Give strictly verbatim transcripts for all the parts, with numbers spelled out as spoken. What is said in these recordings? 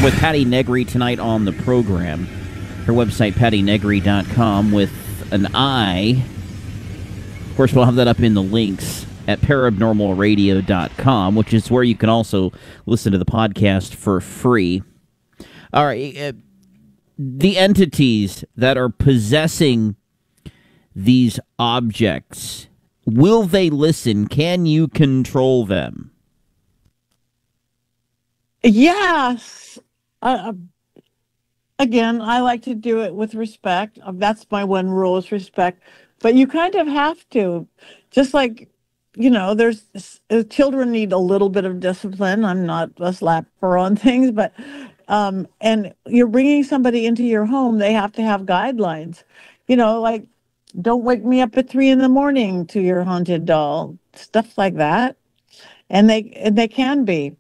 with Patti Negri tonight on the program. Her website, patti negri dot com, with an I. Of course, we'll have that up in the links at paranormal radio dot com, which is where you can also listen to the podcast for free. All right. Uh, the entities that are possessing these objects, will they listen? Can you control them? Yes. Uh, again, I like to do it with respect. Uh, That's my one rule is respect. But you kind of have to. Just like, you know, there's uh, children need a little bit of discipline. I'm not a slapper on things, but um, and you're bringing somebody into your home, they have to have guidelines. You know, like, don't wake me up at three in the morning to your haunted doll, stuff like that. And they and they can be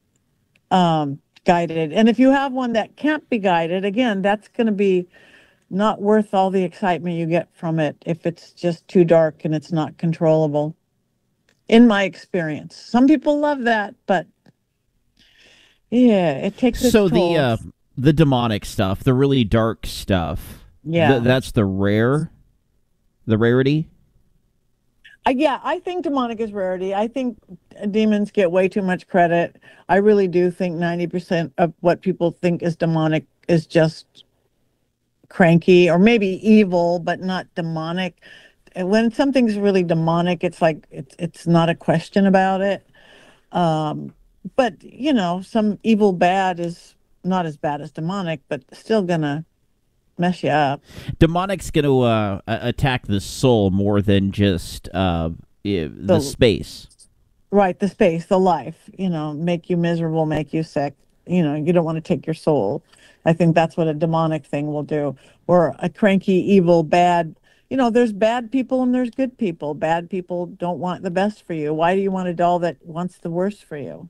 um, guided. And if you have one that can't be guided, again, that's going to be not worth all the excitement you get from it if it's just too dark and it's not controllable. In my experience, some people love that, but yeah, it takes its So toll. the uh, the demonic stuff, the really dark stuff, Yeah. th- that's the rare, the rarity. Uh, yeah, I think demonic is rarity. I think demons get way too much credit. I really do think ninety percent of what people think is demonic is just cranky or maybe evil, but not demonic. And when something's really demonic, it's like it's it's not a question about it. Um, but you know, some evil bad is not as bad as demonic, but still gonna mess you up. Demonic's going to uh, a- attack the soul more than just uh, i- the The- space. Right, the space, the life, you know, make you miserable, make you sick. You know, you don't want to take your soul. I think that's what a demonic thing will do. Or a cranky, evil, bad, you know, there's bad people and there's good people. Bad people don't want the best for you. Why do you want a doll that wants the worst for you?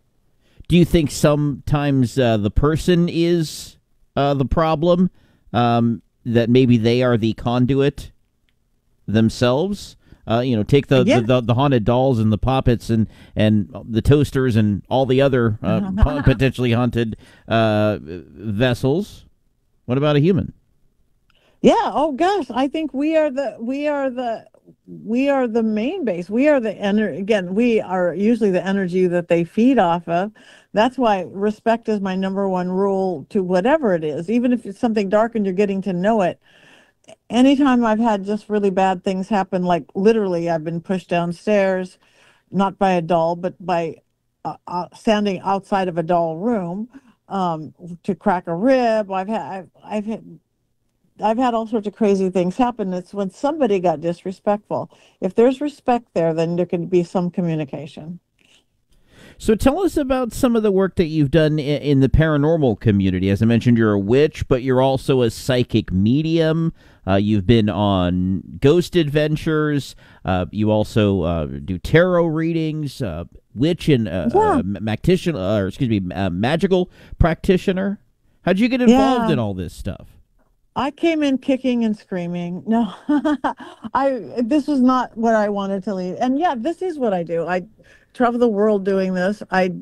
Do you think sometimes uh, the person is uh, the problem? Um, that maybe they are the conduit themselves? Uh, you know, take the, Yeah. the, the, the haunted dolls and the puppets and, and the toasters and all the other uh, po- potentially haunted uh, vessels. What about a human? Yeah, oh gosh, I think we are the we are the we are the main base. We are the ener- again, we are usually the energy that they feed off of. That's why respect is my number one rule to whatever it is. Even if it's something dark and you're getting to know it. Anytime I've had just really bad things happen, like literally I've been pushed downstairs, not by a doll, but by uh, uh, standing outside of a doll room um, to crack a rib. I've had I've, I've had I've had all sorts of crazy things happen. It's when somebody got disrespectful. If there's respect there, then there can be some communication. So tell us about some of the work that you've done i- in the paranormal community. As I mentioned, you're a witch, but you're also a psychic medium. Uh, you've been on Ghost Adventures. Uh, you also uh, do tarot readings, uh, witch and uh, Yeah. uh, magician, uh, or excuse me, uh, magical practitioner. How'd you get involved Yeah. in all this stuff? I came in kicking and screaming. No, I this was not what I wanted to leave. And yeah, this is what I do. I travel the world doing this. I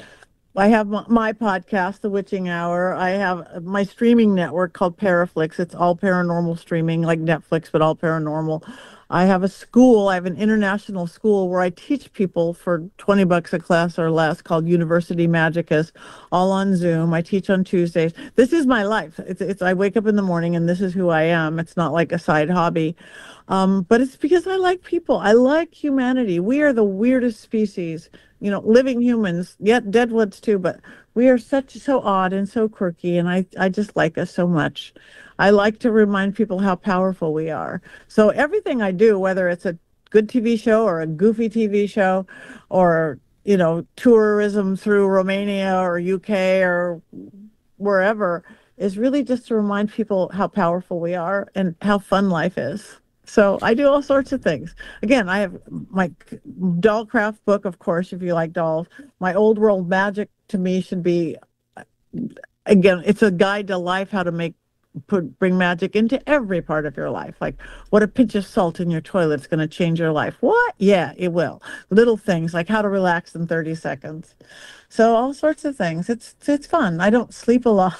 I have my, my podcast, The Witching Hour. I have my streaming network called Paraflix. It's all paranormal streaming, like Netflix, but all paranormal. I have a school. I have an international school where I teach people for twenty bucks a class or less called University Magicus, all on Zoom. I teach on Tuesdays. This is my life. It's, it's I wake up in the morning and this is who I am. It's not like a side hobby. Um, but it's because I like people. I like humanity. We are the weirdest species, you know, living humans, yet dead ones too, but we are such so odd and so quirky, and I, I just like us so much. I like to remind people how powerful we are. So everything I do, whether it's a good T V show or a goofy T V show or, you know, tourism through Romania or U K or wherever, is really just to remind people how powerful we are and how fun life is. So I do all sorts of things. Again, I have my doll craft book, of course, if you like dolls. My old world magic to me should be, again, it's a guide to life, how to make put bring magic into every part of your life. Like what a pinch of salt in your toilet is going to change your life. What? Yeah, it will. Little things like how to relax in thirty seconds. So all sorts of things. It's it's fun. I don't sleep a lot,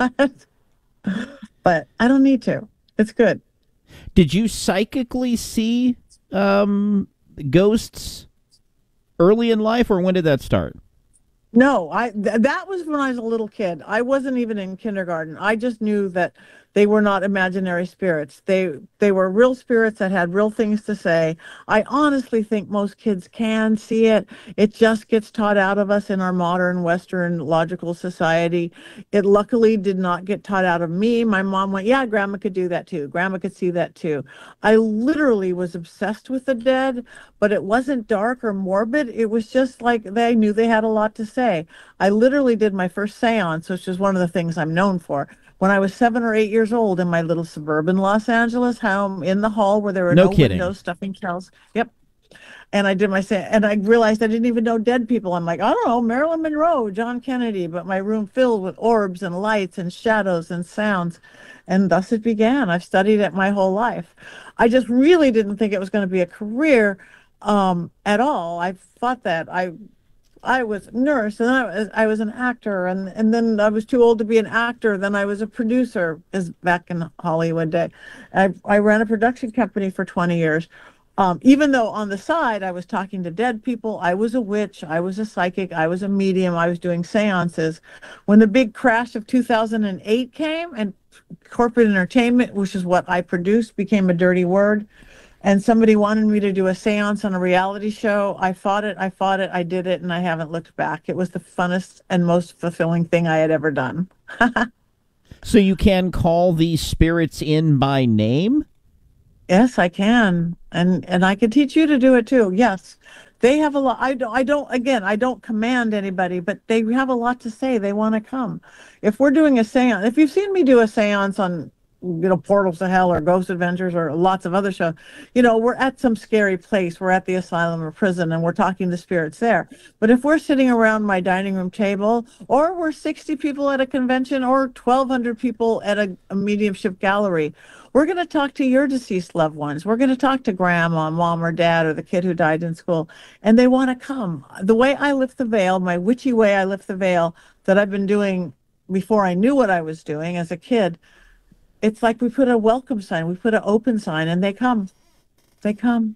but I don't need to. It's good. Did you psychically see um, ghosts early in life, or when did that start? No, I th- that was when I was a little kid. I wasn't even in kindergarten. I just knew that they were not imaginary spirits. They they were real spirits that had real things to say. I honestly think most kids can see it. It just gets taught out of us in our modern Western logical society. It luckily did not get taught out of me. My mom went, yeah, Grandma could do that too. Grandma could see that too. I literally was obsessed with the dead, but it wasn't dark or morbid. It was just like they knew they had a lot to say. I literally did my first seance, which is one of the things I'm known for, when I was seven or eight years old in my little suburban Los Angeles home in the hall where there were No no, kidding. windows, stuffing shells. Yep. And I did my say, and I realized I didn't even know dead people. I'm like, I don't know, Marilyn Monroe, John Kennedy, but my room filled with orbs and lights and shadows and sounds. And thus it began. I've studied it my whole life. I just really didn't think it was going to be a career um, at all. I thought that I I was a nurse, and then I was, I was an actor, and, and then I was too old to be an actor. Then I was a producer, is back in Hollywood day. I, I ran a production company for twenty years. Um, even though on the side I was talking to dead people, I was a witch, I was a psychic, I was a medium, I was doing seances. When the big crash of two thousand eight came and corporate entertainment, which is what I produced, became a dirty word, and somebody wanted me to do a seance on a reality show, I fought it, I fought it, I did it, and I haven't looked back. It was the funnest and most fulfilling thing I had ever done. So you can call these spirits in by name? Yes, I can. And and I can teach you to do it too. Yes. They have a lot. I don't, I don't, again, I don't command anybody, but they have a lot to say. They want to come. If we're doing a seance, if you've seen me do a seance on, you know, Portals to Hell or Ghost Adventures or lots of other shows, you know, we're at some scary place. We're at the asylum or prison and we're talking to spirits there. But if we're sitting around my dining room table, or we're sixty people at a convention, or twelve hundred people at a, a mediumship gallery, we're going to talk to your deceased loved ones. We're going to talk to grandma, mom, or dad, or the kid who died in school, and they want to come. The way I lift the veil, my witchy way I lift the veil that I've been doing before I knew what I was doing as a kid, it's like we put a welcome sign, we put an open sign, and they come. They come.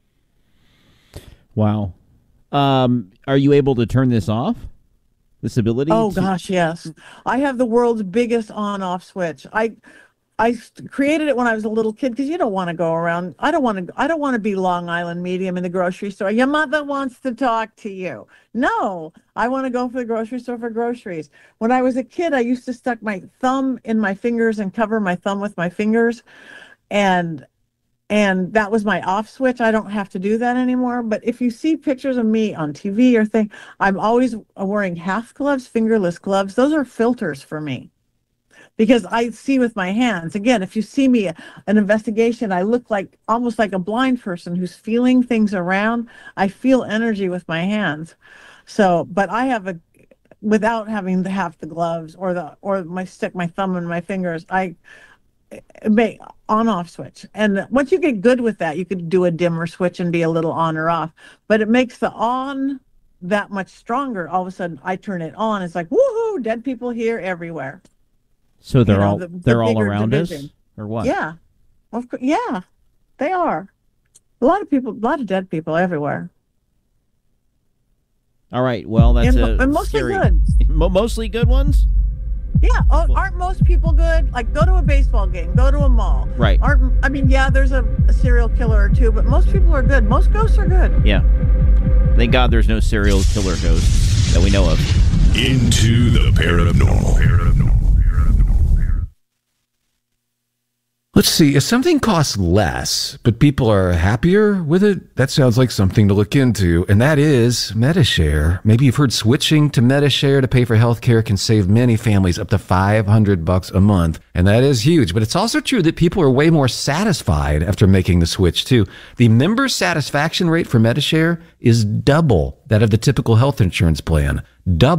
Wow. Um, are you able to turn this off? This ability? Oh, to- gosh, yes. I have the world's biggest on-off switch. I I created it when I was a little kid because you don't want to go around. I don't want to. I don't want to be Long Island medium in the grocery store. Your mother wants to talk to you. No, I want to go for the grocery store for groceries. When I was a kid, I used to stuck my thumb in my fingers and cover my thumb with my fingers, and and that was my off switch. I don't have to do that anymore. But if you see pictures of me on T V or thing, I'm always wearing half gloves, fingerless gloves. Those are filters for me, because I see with my hands. Again, if you see me an investigation, I look like almost like a blind person who's feeling things around. I feel energy with my hands. So, but I have a, without having to have the gloves or the or my stick my thumb in my fingers, I make on off switch. And once you get good with that, you could do a dimmer switch and be a little on or off. But it makes the on that much stronger. All of a sudden, I turn it on. It's like woohoo! Dead people here everywhere. So they're You know, all the- the they're all bigger around us, division. or what? Yeah, of course. Yeah, they are. A lot of people, a lot of dead people everywhere. All right. Well, that's And, a and mostly scary. good. Mo- mostly good ones. Yeah, oh, aren't most people good? Like, go to a baseball game, go to a mall. Right. Aren't I mean, yeah, there's a, a serial killer or two, but most people are good. Most ghosts are good. Yeah. Thank God there's no serial killer ghosts that we know of. Into the paranormal. Paranormal. Let's see, if something costs less, but people are happier with it, that sounds like something to look into, and that is Medi-Share. Maybe you've heard switching to Medi-Share to pay for healthcare can save many families up to five hundred bucks a month, and that is huge. But it's also true that people are way more satisfied after making the switch, too. The member satisfaction rate for Medi-Share is double that of the typical health insurance plan. Double.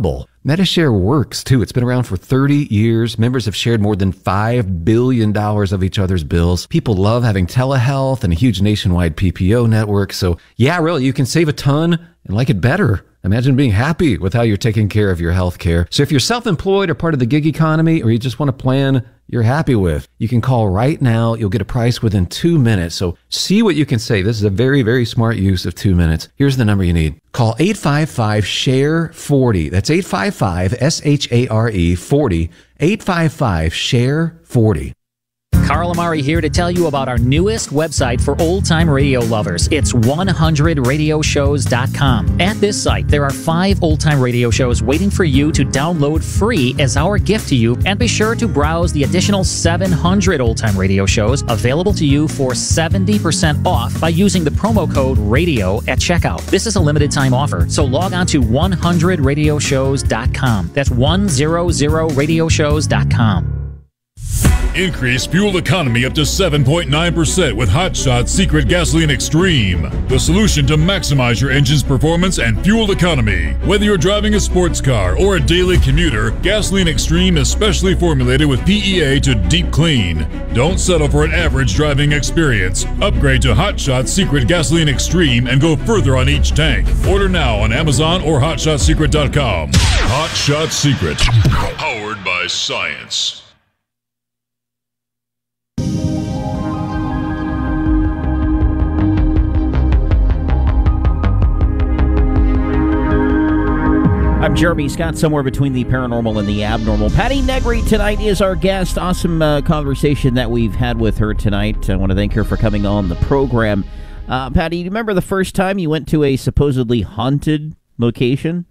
Metashare works, too. It's been around for thirty years. Members have shared more than five billion dollars of each other's bills. People love having telehealth and a huge nationwide P P O network. So, yeah, really, you can save a ton and like it better. Imagine being happy with how you're taking care of your health care. So if you're self-employed or part of the gig economy, or you just want a plan you're happy with, you can call right now. You'll get a price within two minutes. So see what you can save. This is a very, very smart use of two minutes. Here's the number you need. Call eight five five, S H A R E, forty. That's eight five five, S H A R E, forty. eight five five, S H A R E, forty. Carl Amari here to tell you about our newest website for old-time radio lovers. It's one hundred radio shows dot com. At this site, there are five old-time radio shows waiting for you to download free as our gift to you, and be sure to browse the additional seven hundred old-time radio shows available to you for seventy percent off by using the promo code RADIO at checkout. This is a limited-time offer, so log on to one hundred radio shows dot com. That's one hundred radio shows dot com. Increase fuel economy up to seven point nine percent with Hot Shot Secret Gasoline Extreme, the solution to maximize your engine's performance and fuel economy. Whether you're driving a sports car or a daily commuter, Gasoline Extreme is specially formulated with P E A to deep clean. Don't settle for an average driving experience. Upgrade to Hot Shot Secret Gasoline Extreme and go further on each tank. Order now on Amazon or hot shot secret dot com. Hot Shot Secret, powered by science. I'm Jeremy Scott, somewhere between the paranormal and the abnormal. Patti Negri tonight is our guest. Awesome uh, conversation that we've had with her tonight. I want to thank her for coming on the program. Uh, Patti, do you remember the first time you went to a supposedly haunted location?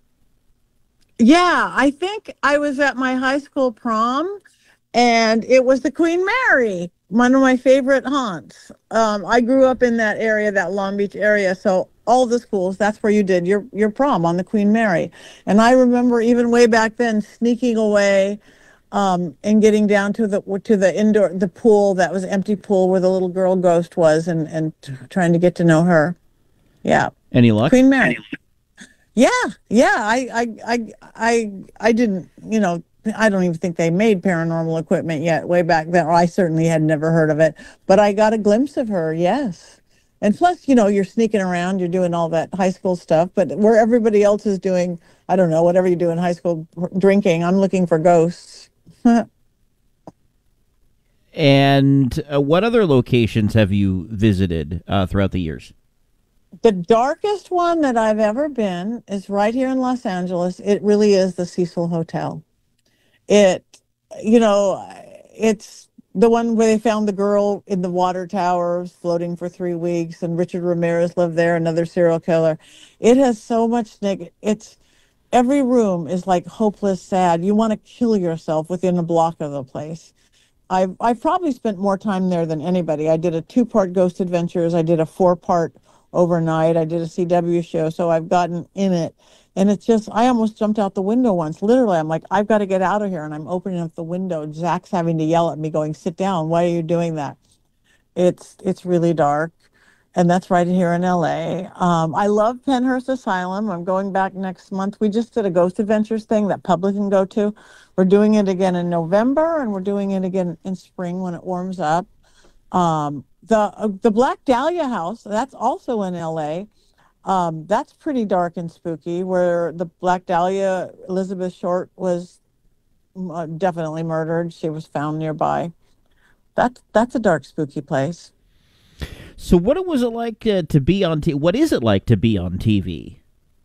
Yeah, I think I was at my high school prom, and it was the Queen Mary, one of my favorite haunts. Um, I grew up in that area, that Long Beach area, so all the schools, that's where you did your, your prom, on the Queen Mary. And I remember even way back then sneaking away um, and getting down to the to the indoor, the pool, that was empty pool where the little girl ghost was, and, and t- trying to get to know her. Yeah. Any luck? Queen Mary. Yeah, yeah. I, I, I, I, I didn't, you know, I don't even think they made paranormal equipment yet way back then, or I certainly had never heard of it. But I got a glimpse of her, yes. And plus, you know, you're sneaking around, you're doing all that high school stuff, but where everybody else is doing, I don't know, whatever you do in high school, drinking, I'm looking for ghosts. And uh, what other locations have you visited uh, throughout the years? The darkest one that I've ever been is right here in Los Angeles. It really is the Cecil Hotel. It, you know, it's the one where they found the girl in the water tower floating for three weeks, and Richard Ramirez lived there, another serial killer. It has so much neg- it's every room is like hopeless, sad. You want to kill yourself within a block of the place. I've I've probably spent more time there than anybody. I did a two-part Ghost Adventures. I did a four-part Overnight. I did a C W show, so I've gotten in it. And it's just, I almost jumped out the window once. Literally, I'm like, I've got to get out of here. And I'm opening up the window. Zach's having to yell at me going, sit down. Why are you doing that? It's it's really dark. And that's right here in L A. Um, I love Pennhurst Asylum. I'm going back next month. We just did a Ghost Adventures thing that public can go to. We're doing it again in November, and we're doing it again in spring when it warms up. Um, the uh, the Black Dahlia House, that's also in L A. Um, that's pretty dark and spooky, where the Black Dahlia, Elizabeth Short, was uh, definitely murdered. She was found nearby. That's, that's a dark, spooky place. So what was it like uh, to be on T V? What is it like to be on T V?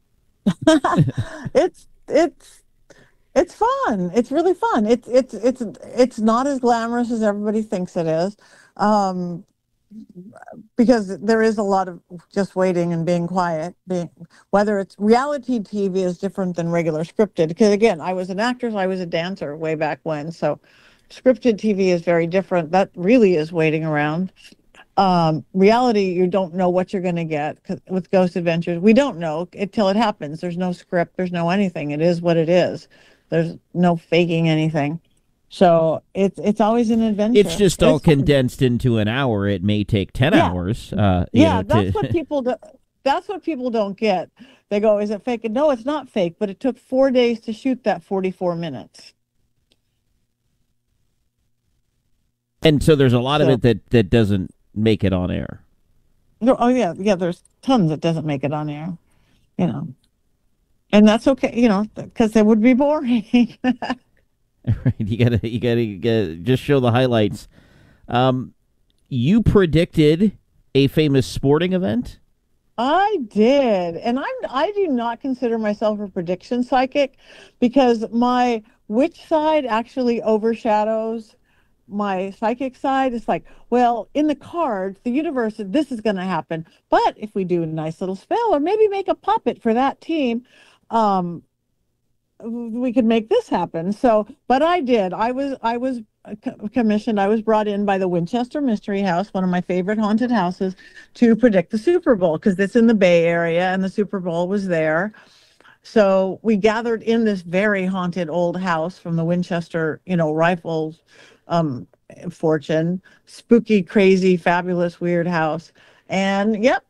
it's it's it's fun. It's really fun. It's it's it's it's not as glamorous as everybody thinks it is. Um, because there is a lot of just waiting and being quiet. Being, whether it's reality T V is different than regular scripted. Because again, I was an actress, I was a dancer way back when. So scripted T V is very different. That really is waiting around. Um, reality, you don't know what you're going to get. 'Cause with Ghost Adventures, we don't know until it happens. There's no script. There's no anything. It is what it is. There's no faking anything. So it's it's always an adventure. It's just all it's fun. condensed into an hour. It may take ten yeah. hours. Uh, yeah, you know, that's to... what people do. that's what people don't get. They go, is it fake? And no, it's not fake, but it took four days to shoot that forty-four minutes. And so there's a lot So, of it that, that doesn't make it on air. no, oh yeah, yeah, there's tons that doesn't make it on air, you know. And that's okay, you know, because it would be boring. Right? You gotta, you gotta, you gotta just show the highlights. Um, you predicted a famous sporting event. I did, and I'm I do not consider myself a prediction psychic because my witch side actually overshadows my psychic side. It's like, well, in the cards, the universe, this is going to happen. But if we do a nice little spell or maybe make a puppet for that team, um, we could make this happen. So, but I did. I was I was commissioned. I was brought in by the Winchester Mystery House, one of my favorite haunted houses, to predict the Super Bowl because it's in the Bay Area and the Super Bowl was there. So we gathered in this very haunted old house from the Winchester, you know, Rifles um, fortune, spooky, crazy, fabulous, weird house. And yep,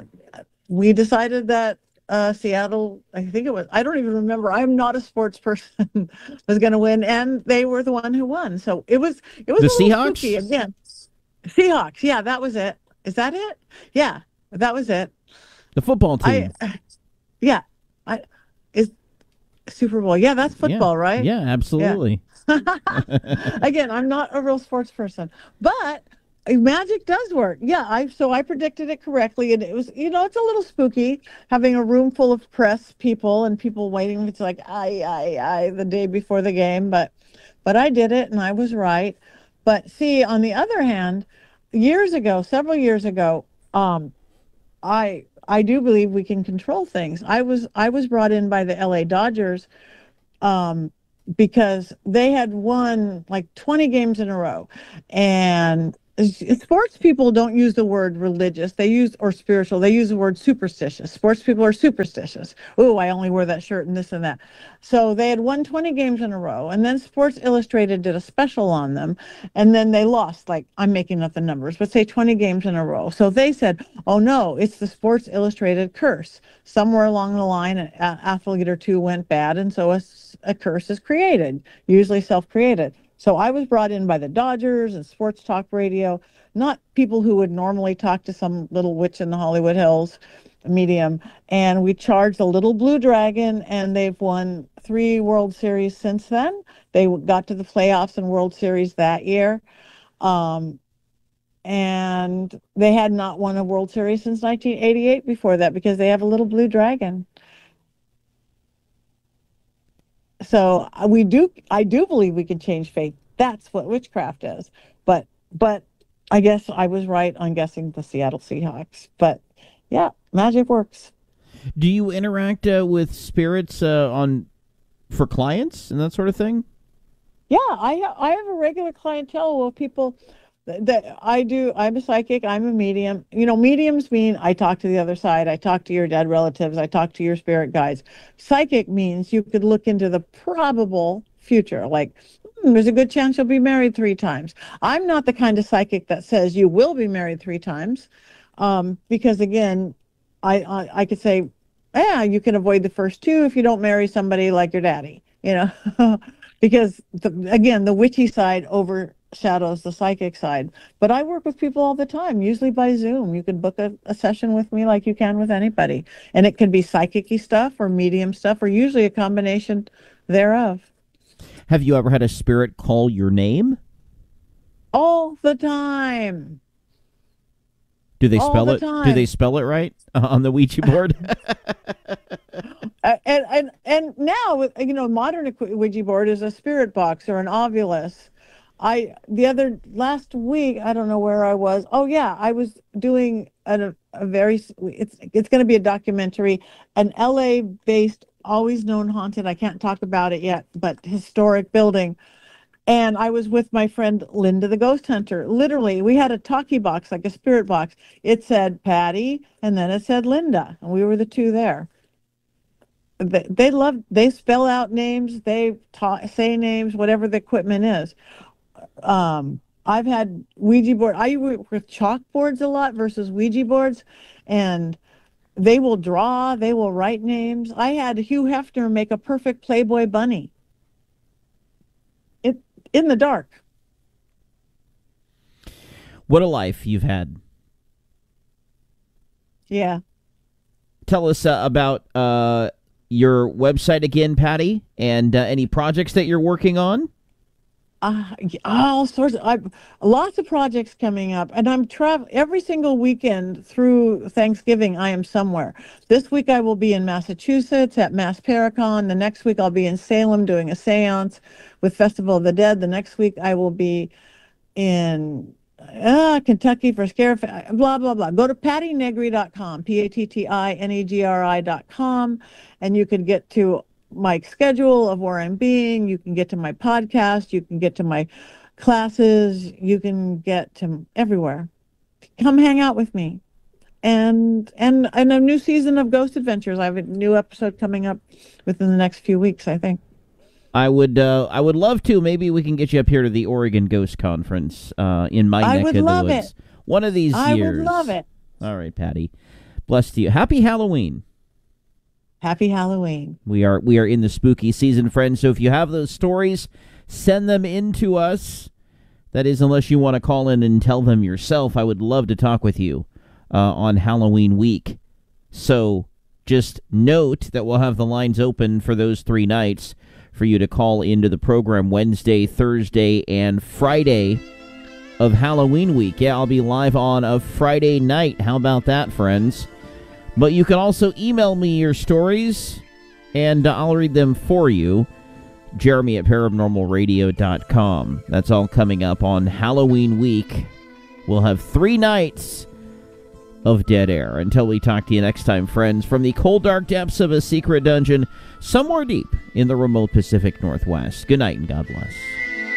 we decided that uh, Seattle, I think it was, I don't even remember. I'm not a sports person, was going to win. And they were the one who won. So it was, it was The a little Seahawks? spooky again. Seahawks. Yeah, that was it. Is that it? Yeah, that was it. The football team. I, yeah, I is Super Bowl. Yeah, that's football, yeah. right? Yeah, absolutely. Again, I'm not a real sports person, but magic does work. Yeah, I so I predicted it correctly, and it was, you know, it's a little spooky having a room full of press people and people waiting. It's like I, I, I the day before the game, but but I did it, and I was right. But see, on the other hand, years ago, several years ago, um, I I do believe we can control things. I was I was brought in by the L A Dodgers um, because they had won like twenty games in a row, and sports people don't use the word religious. They use or spiritual. They use the word superstitious. Sports people are superstitious. Oh, I only wear that shirt and this and that. So they had won twenty games in a row, and then Sports Illustrated did a special on them, and then they lost, like, I'm making up the numbers, but say twenty games in a row. So they said, oh no, it's the Sports Illustrated curse. Somewhere along the line, an athlete or two went bad, and so a, a curse is created, usually self-created. So I was brought in by the Dodgers and sports talk radio, not people who would normally talk to some little witch in the Hollywood Hills medium. And we charged a little blue dragon, and they've won three World Series since then. They got to the playoffs and World Series that year. Um, and they had not won a World Series since nineteen eighty-eight before that because they have a little blue dragon. So we do, I do believe we can change fate. That's what witchcraft is. But, but I guess I was right on guessing the Seattle Seahawks. But yeah, magic works. Do you interact uh, with spirits uh, on for clients and that sort of thing? Yeah, I ha- I have a regular clientele of people that, that I do. I'm a psychic. I'm a medium. You know, mediums mean I talk to the other side. I talk to your dead relatives. I talk to your spirit guides. Psychic means you could look into the probable future. Like, hmm, there's a good chance you'll be married three times. I'm not the kind of psychic that says you will be married three times, um, because again, I, I I could say, yeah, you can avoid the first two if you don't marry somebody like your daddy. You know. Because, the, again, the witchy side overshadows the psychic side. But I work with people all the time, usually by Zoom. You can book a, a session with me like you can with anybody. And it can be psychic-y stuff or medium stuff or usually a combination thereof. Have you ever had a spirit call your name? All the time. Do they all spell the it? time. Do they spell it right uh, on the Ouija board? Uh, and, and and now, you know, modern Ouija board is a spirit box or an ovulus. I the other last week, I don't know where I was. Oh yeah, I was doing a, a very it's it's going to be a documentary, an L A based, always known haunted. I can't talk about it yet, but historic building. And I was with my friend Linda the Ghost Hunter. Literally, we had a talkie box, like a spirit box. It said Patty, and then it said Linda, and we were the two there. They, they love, they spell out names, they ta- say names, whatever the equipment is. Um, I've had Ouija board. I work with chalkboards a lot versus Ouija boards, and They will draw, they will write names. I had Hugh Hefner make a perfect Playboy bunny. It in the dark. What a life you've had. Yeah. Tell us uh, about uh, your website again, Patty, and uh, any projects that you're working on. Uh, all sorts of, I've, lots of projects coming up, and I'm traveling every single weekend through Thanksgiving. I am somewhere. This week I will be in Massachusetts at Mass Paracon. The next week I'll be in Salem doing a seance with Festival of the Dead. The next week I will be in uh, Kentucky for Scare, blah, blah, blah. Go to patty negri dot com, P A T T I N E G R I dot com, and you can get to my schedule of where I'm being. You can get to my podcast. You can get to my classes. You can get to everywhere. Come hang out with me. And and and a new season of Ghost Adventures. I have a new episode coming up within the next few weeks, I think. I would uh, I would love to. Maybe we can get you up here to the Oregon Ghost Conference uh, in my I neck would of the love woods. it. One of these I years. would love it. All right, Patty. Bless to you. Happy Halloween. Happy Halloween. We are we are in the spooky season, friends. So if you have those stories, send them in to us. That is, unless you want to call in and tell them yourself. I would love to talk with you uh, on Halloween week. So just note that we'll have the lines open for those three nights for you to call into the program Wednesday, Thursday, and Friday of Halloween week. Yeah, I'll be live on a Friday night. How about that, friends? But you can also email me your stories, and uh, I'll read them for you. Jeremy at paranormal radio dot com. That's all coming up on Halloween week. We'll have three nights of dead air. Until we talk to you next time, friends, from the cold, dark depths of a secret dungeon somewhere deep in the remote Pacific Northwest. Good night and God bless.